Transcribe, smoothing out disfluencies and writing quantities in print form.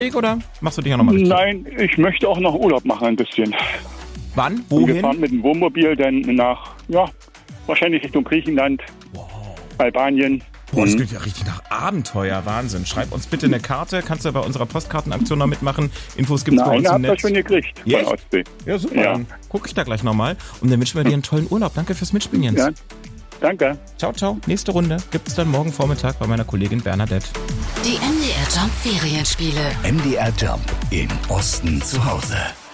oder machst du dich auch nochmal richtig? Nein, ich möchte auch noch Urlaub machen ein bisschen. Wann? Und wir Wohin? fahren mit dem Wohnmobil dann nach, wahrscheinlich Richtung Griechenland, Albanien. Boah, das klingt ja richtig nach Abenteuer. Wahnsinn. Schreib uns bitte eine Karte. Kannst du bei unserer Postkartenaktion noch mitmachen? Infos gibt's bei uns im Eine habt Netz. ihr schon gekriegt Ja? von Ostsee. Ja, super. Ja. Dann gucke ich da gleich nochmal. Und dann wünschen wir dir einen tollen Urlaub. Danke fürs Mitspielen, Jens. Ja, danke. Ciao, ciao. Nächste Runde gibt's dann morgen Vormittag bei meiner Kollegin Bernadette. Die MDR Jump Ferienspiele. MDR Jump im Osten zu Hause.